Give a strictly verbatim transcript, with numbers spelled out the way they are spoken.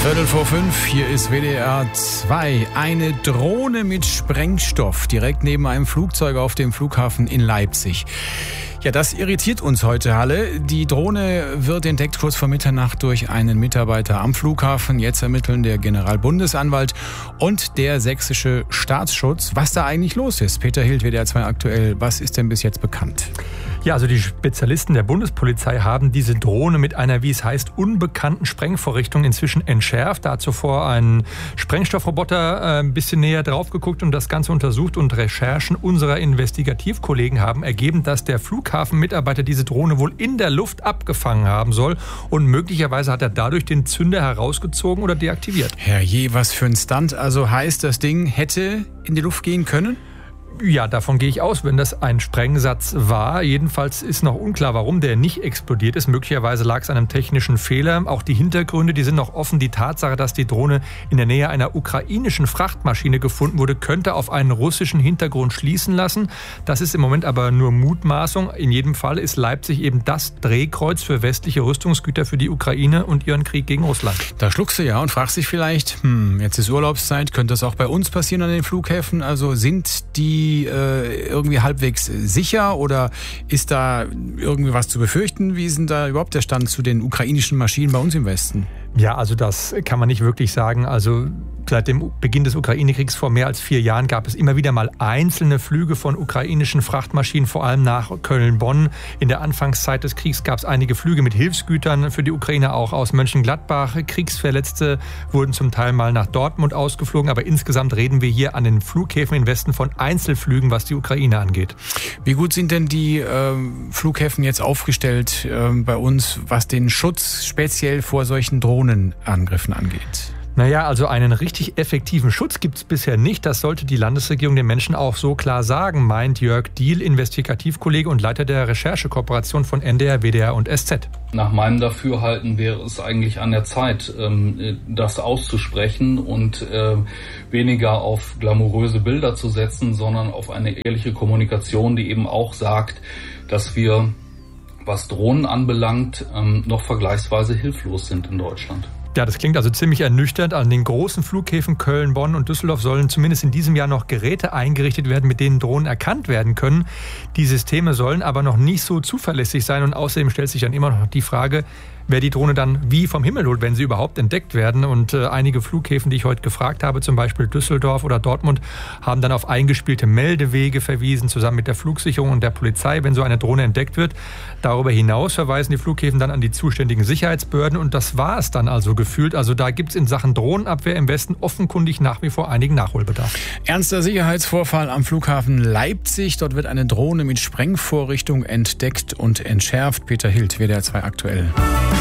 Viertel vor fünf, hier ist W D R zwei. Eine Drohne mit Sprengstoff direkt neben einem Flugzeug auf dem Flughafen in Leipzig. Ja, das irritiert uns heute alle. Die Drohne wird entdeckt kurz vor Mitternacht durch einen Mitarbeiter am Flughafen. Jetzt ermitteln der Generalbundesanwalt und der sächsische Staatsschutz, was da eigentlich los ist. Peter Hild, W D R zwei aktuell. Was ist denn bis jetzt bekannt? Ja, also die Spezialisten der Bundespolizei haben diese Drohne mit einer, wie es heißt, unbekannten Sprengvorrichtung inzwischen entschärft. Da hat zuvor ein Sprengstoffroboter ein bisschen näher drauf geguckt und das Ganze untersucht. Und Recherchen unserer Investigativkollegen haben ergeben, dass der Flughafenmitarbeiter diese Drohne wohl in der Luft abgefangen haben soll. Und möglicherweise hat er dadurch den Zünder herausgezogen oder deaktiviert. Herrje, was für ein Stunt. Also heißt, das Ding hätte in die Luft gehen können? Ja, davon gehe ich aus, wenn das ein Sprengsatz war. Jedenfalls ist noch unklar, warum der nicht explodiert ist. Möglicherweise lag es an einem technischen Fehler. Auch die Hintergründe, die sind noch offen. Die Tatsache, dass die Drohne in der Nähe einer ukrainischen Frachtmaschine gefunden wurde, könnte auf einen russischen Hintergrund schließen lassen. Das ist im Moment aber nur Mutmaßung. In jedem Fall ist Leipzig eben das Drehkreuz für westliche Rüstungsgüter für die Ukraine und ihren Krieg gegen Russland. Da schluckst du ja und fragst dich vielleicht, hm, jetzt ist Urlaubszeit, könnte das auch bei uns passieren an den Flughäfen? Also sind die irgendwie halbwegs sicher oder ist da irgendwie was zu befürchten? Wie ist denn da überhaupt der Stand zu den ukrainischen Maschinen bei uns im Westen? Ja, also das kann man nicht wirklich sagen. Also seit dem Beginn des Ukraine-Kriegs vor mehr als vier Jahren gab es immer wieder mal einzelne Flüge von ukrainischen Frachtmaschinen, vor allem nach Köln-Bonn. In der Anfangszeit des Kriegs gab es einige Flüge mit Hilfsgütern für die Ukraine, auch aus Mönchengladbach. Kriegsverletzte wurden zum Teil mal nach Dortmund ausgeflogen, aber insgesamt reden wir hier an den Flughäfen im Westen von Einzelflügen, was die Ukraine angeht. Wie gut sind denn die äh, Flughäfen jetzt aufgestellt äh, bei uns, was den Schutz speziell vor solchen Drohnenangriffen angeht? Naja, also einen richtig effektiven Schutz gibt es bisher nicht. Das sollte die Landesregierung den Menschen auch so klar sagen, meint Jörg Diehl, Investigativkollege und Leiter der Recherchekooperation von N D R, W D R und S Z. Nach meinem Dafürhalten wäre es eigentlich an der Zeit, das auszusprechen und weniger auf glamouröse Bilder zu setzen, sondern auf eine ehrliche Kommunikation, die eben auch sagt, dass wir, was Drohnen anbelangt, noch vergleichsweise hilflos sind in Deutschland. Ja, das klingt also ziemlich ernüchternd. An den großen Flughäfen Köln, Bonn und Düsseldorf sollen zumindest in diesem Jahr noch Geräte eingerichtet werden, mit denen Drohnen erkannt werden können. Die Systeme sollen aber noch nicht so zuverlässig sein und außerdem stellt sich dann immer noch die Frage, wer die Drohne dann wie vom Himmel holt, wenn sie überhaupt entdeckt werden. Und äh, einige Flughäfen, die ich heute gefragt habe, zum Beispiel Düsseldorf oder Dortmund, haben dann auf eingespielte Meldewege verwiesen, zusammen mit der Flugsicherung und der Polizei, wenn so eine Drohne entdeckt wird. Darüber hinaus verweisen die Flughäfen dann an die zuständigen Sicherheitsbehörden und das war es dann also gefühlt. Also da gibt es in Sachen Drohnenabwehr im Westen offenkundig nach wie vor einigen Nachholbedarf. Ernster Sicherheitsvorfall am Flughafen Leipzig. Dort wird eine Drohne mit Sprengvorrichtung entdeckt und entschärft. Peter Hild, W D R zwei aktuell.